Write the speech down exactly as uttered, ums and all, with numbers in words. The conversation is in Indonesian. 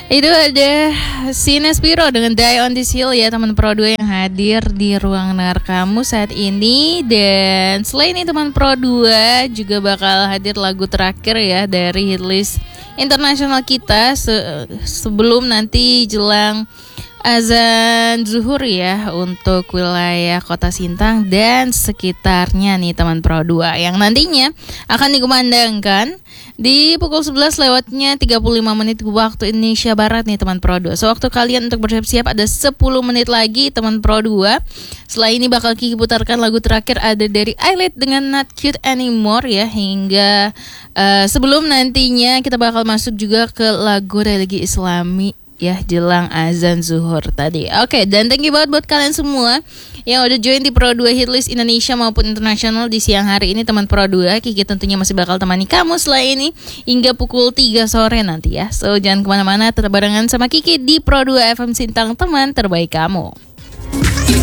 Itu ada Sinespiro dengan Die on This Hill ya, teman Pro dua yang hadir di ruang dengar kamu saat ini. Dan selain itu teman Pro dua juga bakal hadir lagu terakhir ya dari hitlist internasional kita se- sebelum nanti jelang azan zuhur ya untuk wilayah Kota Sintang dan sekitarnya nih teman Pro dua, yang nantinya akan dikumandangkan di pukul sebelas lewatnya tiga puluh lima menit waktu Indonesia Barat nih teman Pro dua. So waktu kalian untuk bersiap-siap ada sepuluh menit lagi teman Pro dua. Setelah ini bakal Kiki putarkan lagu terakhir ada dari Eyelid dengan Not Cute Anymore ya, hingga uh, sebelum nantinya kita bakal masuk juga ke lagu religi Islami ya jelang azan zuhur tadi. Oke, dan thank you banget buat kalian semua yang udah join di Pro dua Hitlist Indonesia maupun internasional di siang hari ini teman Pro dua. Kiki tentunya masih bakal temani kamu setelah ini hingga pukul tiga sore nanti ya. So jangan kemana-mana, tetap barengan sama Kiki di Pro dua F M Sintang, teman terbaik kamu.